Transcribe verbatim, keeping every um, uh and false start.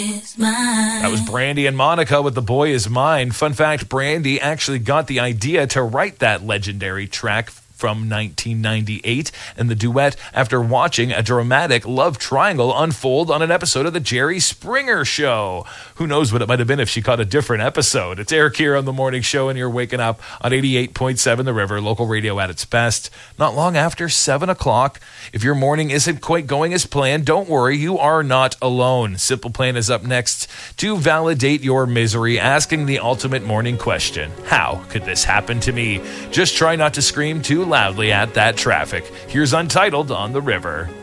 That was Brandy and Monica with The Boy Is Mine. Fun fact, Brandy actually got the idea to write that legendary track from nineteen ninety-eight and the duet after watching a dramatic love triangle unfold on an episode of the Jerry Springer Show. Who knows what it might have been if she caught a different episode. It's Eric here on The Morning Show, and you're waking up on eighty-eight point seven The River, local radio at its best. Not long after seven o'clock. If your morning isn't quite going as planned, don't worry, you are not alone. Simple Plan is up next to validate your misery, asking the ultimate morning question: how could this happen to me? Just try not to scream too loudly at that traffic. Here's Untitled on The River.